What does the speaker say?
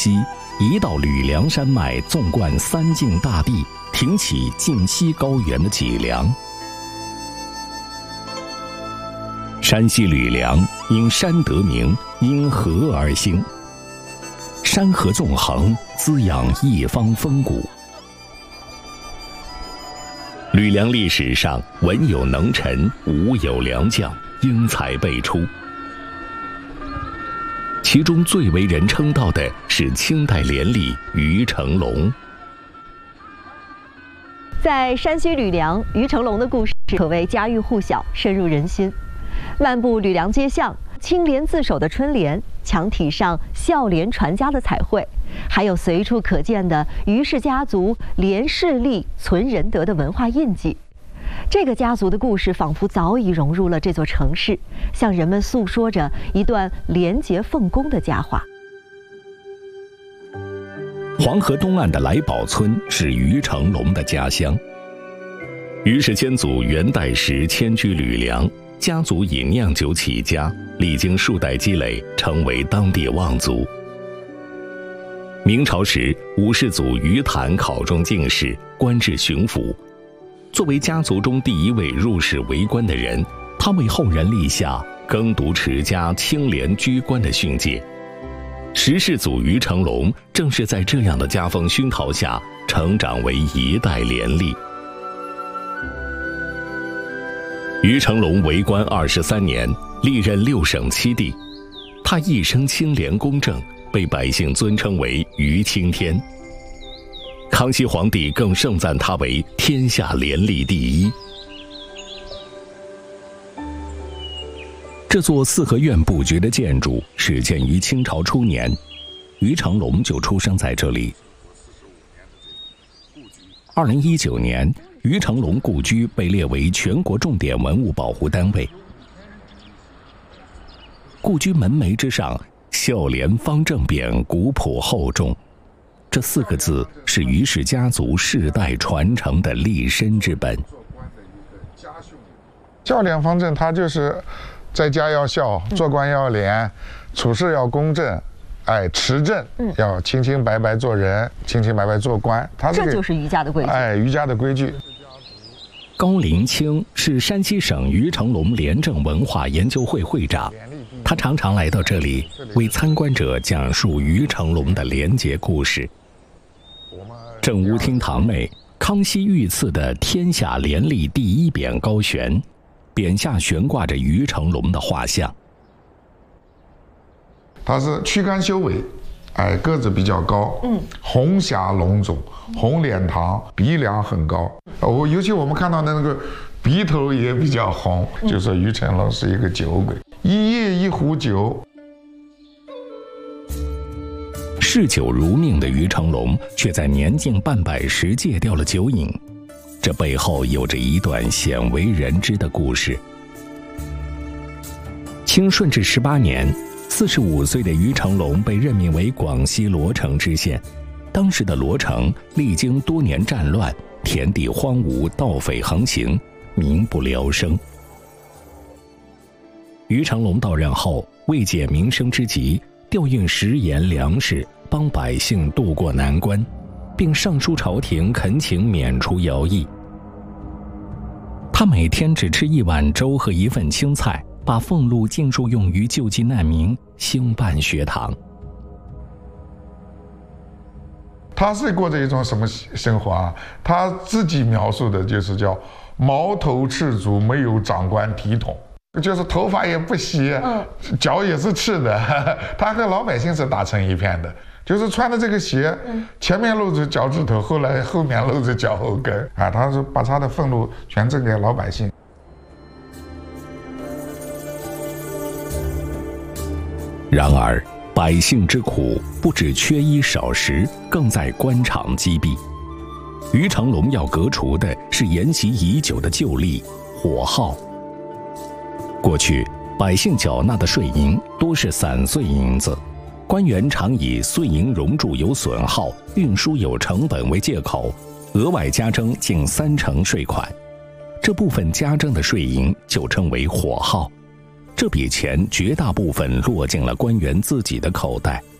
西，一道吕梁山脉纵贯三晋大地，挺起晋西高原的脊梁。山西吕梁因山得名，因河而兴。山河纵横，滋养一方风骨。吕梁历史上文有能臣，武有良将，英才辈出。其中最为人称道的是清代廉吏于成龙。 在山西吕梁，于成龙的故事可谓家喻户晓，深入人心。漫步吕梁街巷，青莲自守的春联，墙体上孝廉传家的彩绘，还有随处可见的于氏家族廉势力存仁德的文化印记。这个家族的故事仿佛早已融入了这座城市，向人们诉说着一段廉洁奉公的佳话。 黄河东岸的来宝村是于成龙的家乡。于氏先祖元代时迁居吕梁，家族以酿酒起家，历经数代积累，成为当地望族。明朝时，武士祖于坦考中进士，官至巡抚。作为家族中第一位入仕为官的人，他为后人立下耕读持家、清廉居官的训诫。十世祖于成龙正是在这样的家风熏陶下成长为一代廉吏。于成龙为官23年，历任6省7地，他一生清廉公正，被百姓尊称为于青天。康熙皇帝更盛赞他为天下廉吏第一。这座四合院布局的建筑始建于清朝初年，于成龙就出生在这里。2019年，于成龙故居被列为全国重点文物保护单位。故居门楣之上“孝廉方正匾”古朴厚重，这4个字是于氏家族世代传承的立身之本。 孝廉方正，它就是在家要孝，做官要廉，处事要公正，持正，要清清白白做人，清清白白做官。 这就是于家的规矩。 于家的规矩。 高林清是山西省于成龙廉政文化研究会会长，他常常来到这里，为参观者讲述于成龙的廉洁故事。正屋厅堂内，康熙御赐的天下廉吏第一匾高悬，匾下悬挂着于成龙的画像。 他是躯干修为，个子比较高，红霞龙种，红脸膛，鼻梁很高。尤其我们看到的那个鼻头也比较红，就说于成龙是一个酒鬼，一夜一壶酒。 嗜酒如命的于成龙，却在年近半百时戒掉了酒瘾，这背后有着一段鲜为人知的故事。清顺治18年，45岁的于成龙被任命为广西罗城知县。当时的罗城历经多年战乱，田地荒芜，盗匪横行，民不聊生。于成龙到任后，为解民生之急，调运食盐粮食，帮百姓渡过难关，并上书朝廷恳请免除徭役。他每天只吃1碗粥和1份青菜，把俸禄尽数用于救济难民，兴办学堂。 他是过着一种什么生活啊？他自己描述的就是叫毛头赤足，没有长官体统，就是头发也不洗，脚也是赤的。他和老百姓是打成一片的，就是穿的这个鞋，前面露着脚趾头，后面露着脚后跟啊。他是把他的俸禄全赠给老百姓。 然而，百姓之苦不止缺衣少食，更在官场积弊。于成龙要革除的是沿袭已久的旧例——火耗。过去，百姓缴纳的税银多是散碎银子，官员常以碎银熔铸有损耗、运输有成本为借口，额外加征近30%税款。这部分加征的税银就称为火耗。这笔钱绝大部分落进了官员自己的口袋。